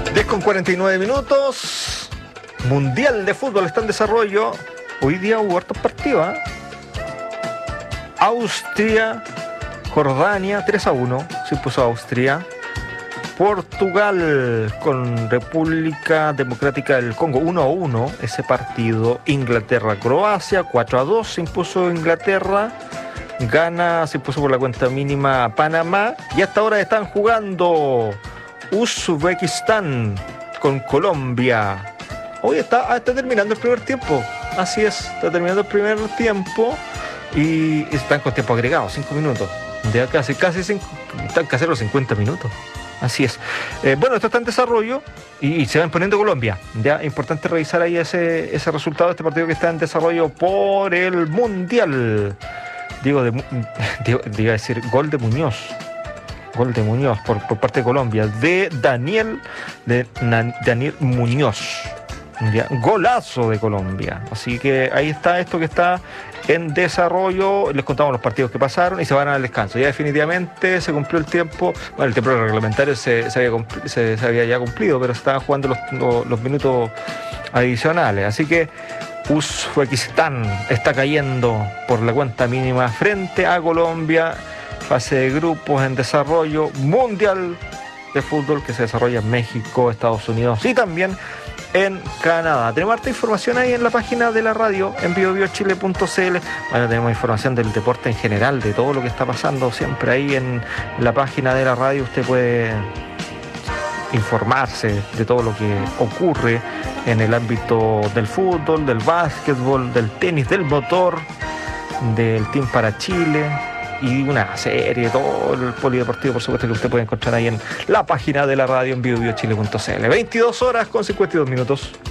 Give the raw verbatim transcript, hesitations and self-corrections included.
diez con cuarenta y nueve minutos. Mundial de fútbol está en desarrollo. Hoy día hubo hartos partidos, ¿eh? Austria, Jordania, tres a uno se impuso Austria. Portugal con República Democrática del Congo, uno a uno ese partido. Inglaterra-Croacia, cuatro a dos se impuso Inglaterra. Ghana se impuso por la cuenta mínima a Panamá. Y hasta ahora están jugando Uzbekistán con Colombia. Hoy está, está terminando el primer tiempo. Así es, está terminando el primer tiempo. Y están con tiempo agregado, cinco minutos. Ya casi, casi cinco, están casi los cincuenta minutos. Así es. Eh, bueno, esto está en desarrollo y, y se va imponiendo Colombia. Ya, importante revisar ahí ese, ese resultado de este partido que está en desarrollo por el Mundial. Digo, de, digo, digo decir, gol de Muñoz. Gol de Muñoz por, por parte de Colombia. De Daniel, de Na, Daniel Muñoz. Ya, golazo de Colombia. Así que ahí está esto que está en desarrollo. Les contamos los partidos que pasaron y se van al descanso. Ya definitivamente se cumplió el tiempo. Bueno, el tiempo reglamentario se, se, había, se, se había ya cumplido, pero se estaban jugando los, los, los minutos adicionales. Así que Uzbekistán está cayendo por la cuenta mínima frente a Colombia. Fase de grupos en desarrollo. Mundial de fútbol que se desarrolla en México, Estados Unidos y también en Canadá. Tenemos harta información ahí en la página de la radio, en bio bio chile punto c l. Bueno, tenemos información del deporte en general, de todo lo que está pasando siempre ahí en la página de la radio. Usted puede informarse de todo lo que ocurre en el ámbito del fútbol, del básquetbol, del tenis, del motor, del Team para Chile y una serie, todo el polideportivo, por supuesto, que usted puede encontrar ahí en la página de la radio en bio bio chile punto c l. veintidós horas con cincuenta y dos minutos.